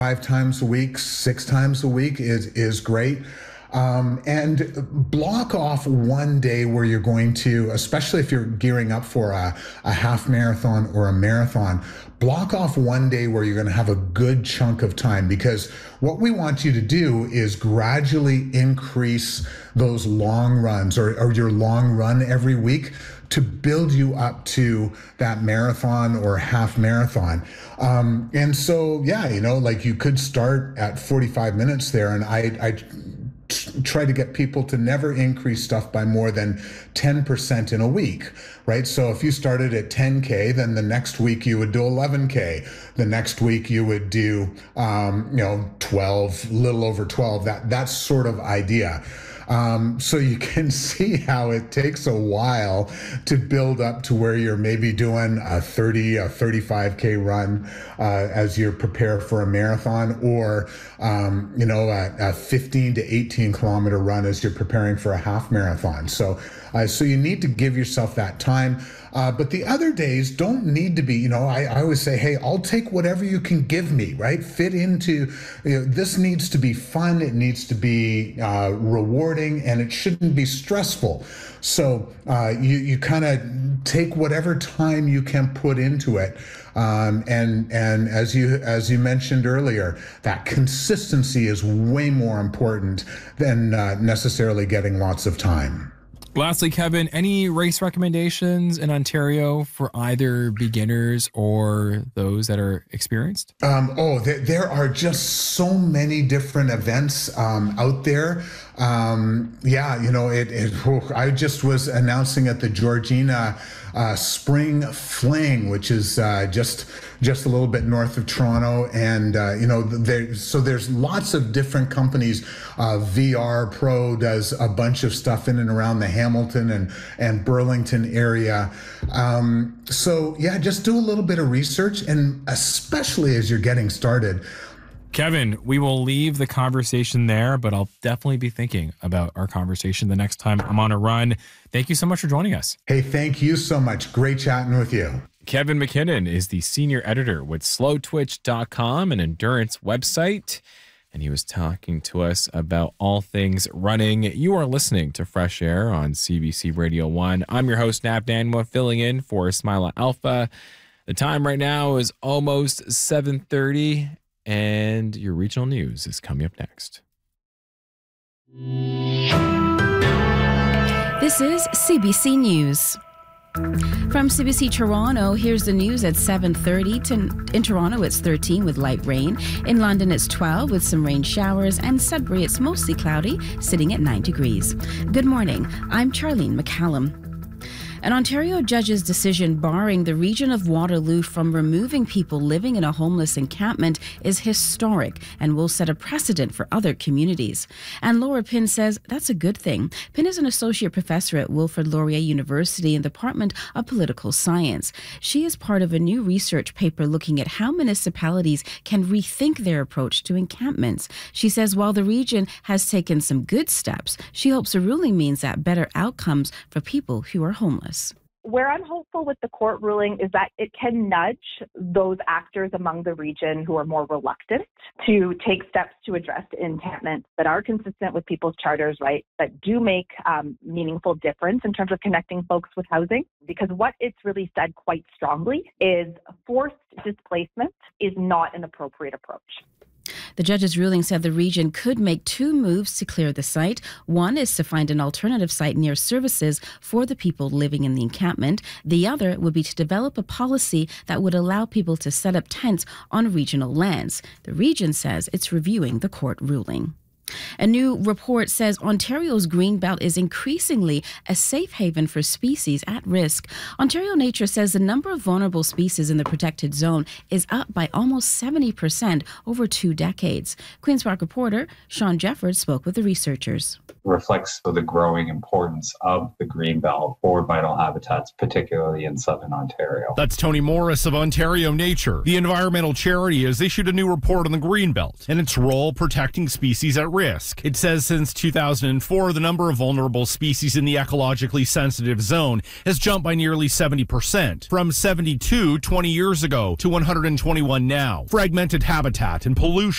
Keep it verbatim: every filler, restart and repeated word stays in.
five times a week, six times a week is, is great. Um, and block off one day where you're going to, especially if you're gearing up for a, a half marathon or a marathon, block off one day where you're going to have a good chunk of time, because what we want you to do is gradually increase those long runs or, or your long run every week to build you up to that marathon or half marathon. Um, and so, yeah, you know, like you could start at forty-five minutes there. And I, I try to get people to never increase stuff by more than ten percent in a week, right? So if you started at ten K, then the next week you would do eleven K. The next week you would do, um, you know, twelve, little over twelve, that, that sort of idea. Um, so you can see how it takes a while to build up to where you're maybe doing a thirty, a thirty-five K run uh, as you prepare for a marathon, or, um, you know, a, a fifteen to eighteen kilometer run as you're preparing for a half marathon. So, uh, so you need to give yourself that time. Uh, but the other days don't need to be, you know, I, I always say, hey, I'll take whatever you can give me, right? Fit into, you know, this needs to be fun. It needs to be uh, rewarding, and it shouldn't be stressful. So uh, you, you kind of take whatever time you can put into it. Um, and and as you as you mentioned earlier, that consistency is way more important than uh, necessarily getting lots of time. Lastly, Kevin, any race recommendations in Ontario for either beginners or those that are experienced? Um, oh, there, there are just so many different events um, out there. Um, yeah, you know, it, it, I just was announcing at the Georgina uh, Spring Fling, which is uh, just just a little bit north of Toronto. And, uh, you know, there, so there's lots of different companies. Uh, V R Pro does a bunch of stuff in and around the Hamilton and, and Burlington area. Um, so, yeah, just do a little bit of research, and especially as you're getting started. Kevin, we will leave the conversation there, but I'll definitely be thinking about our conversation the next time I'm on a run. Thank you so much for joining us. Hey, thank you so much. Great chatting with you. Kevin McKinnon is the senior editor with slow twitch dot com, an endurance website, and he was talking to us about all things running. You are listening to Fresh Air on C B C Radio one. I'm your host, Nab Danwa, filling in for Ismaila Alpha. The time right now is almost seven thirty, and your regional news is coming up next. This is C B C News. From C B C Toronto, here's the news at seven thirty. In Toronto, it's thirteen with light rain. In London, it's twelve with some rain showers. And Sudbury, it's mostly cloudy, sitting at nine degrees. Good morning. I'm Charlene McCallum. An Ontario judge's decision barring the region of Waterloo from removing people living in a homeless encampment is historic and will set a precedent for other communities. And Laura Pinn says that's a good thing. Pinn is an associate professor at Wilfrid Laurier University in the Department of Political Science. She is part of a new research paper looking at how municipalities can rethink their approach to encampments. She says while the region has taken some good steps, she hopes a ruling means that better outcomes for people who are homeless. Where I'm hopeful with the court ruling is that it can nudge those actors among the region who are more reluctant to take steps to address encampments that are consistent with people's charters, right, that do make um, meaningful difference in terms of connecting folks with housing. Because what it's really said quite strongly is forced displacement is not an appropriate approach. The judge's ruling said the region could make two moves to clear the site. One is to find an alternative site near services for the people living in the encampment. The other would be to develop a policy that would allow people to set up tents on regional lands. The region says it's reviewing the court ruling. A new report says Ontario's Greenbelt is increasingly a safe haven for species at risk. Ontario Nature says the number of vulnerable species in the protected zone is up by almost seventy percent over two decades. Queen's Park reporter Sean Jeffords spoke with the researchers. Reflects the growing importance of the Greenbelt for vital habitats, particularly in southern Ontario. That's Tony Morris of Ontario Nature. The environmental charity has issued a new report on the Greenbelt and its role protecting species at risk. It says since two thousand four, the number of vulnerable species in the ecologically sensitive zone has jumped by nearly seventy percent, from seventy-two twenty years ago to one hundred twenty-one now. Fragmented habitat and pollution